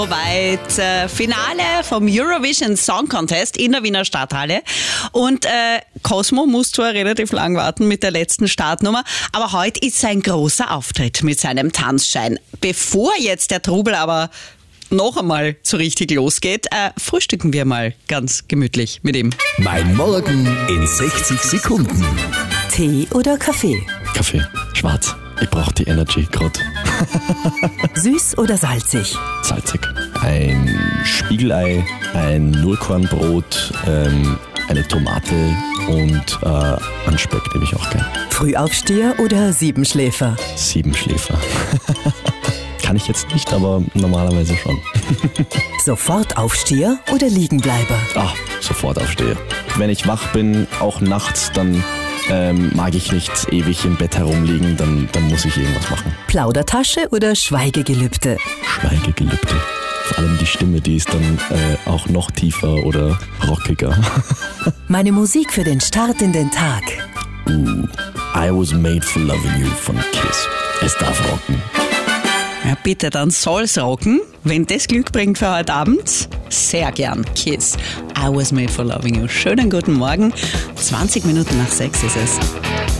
Soweit Finale vom Eurovision Song Contest in der Wiener Stadthalle. Und Cosmo muss zwar relativ lang warten mit der letzten Startnummer, aber heute ist sein großer Auftritt mit seinem Tanzschein. Bevor jetzt der Trubel aber noch einmal so richtig losgeht, frühstücken wir mal ganz gemütlich mit ihm. Mein Morgen in 60 Sekunden. Tee oder Kaffee? Kaffee, schwarz. Ich brauche die Energy gerade. Süß oder salzig? Salzig. Ein Spiegelei, ein Nullkornbrot, eine Tomate und einen Speck nehme ich auch gern. Frühaufsteher oder Siebenschläfer? Siebenschläfer. Kann ich jetzt nicht, aber normalerweise schon. Sofortaufsteher oder Liegenbleiber? Sofort aufstehe. Wenn ich wach bin, auch nachts, dann mag ich nicht ewig im Bett herumliegen, dann muss ich irgendwas machen. Plaudertasche oder Schweigegelübde? Schweigegelübde. Vor allem die Stimme, die ist dann auch noch tiefer oder rockiger. Meine Musik für den Start in den Tag. I Was Made for Loving You von Kiss. Es darf rocken. Ja, bitte, dann soll's rocken. Wenn das Glück bringt für heute Abend, sehr gern. Kiss. I Was Made for Loving You. Schönen guten Morgen. 20 Minuten nach 6 ist es.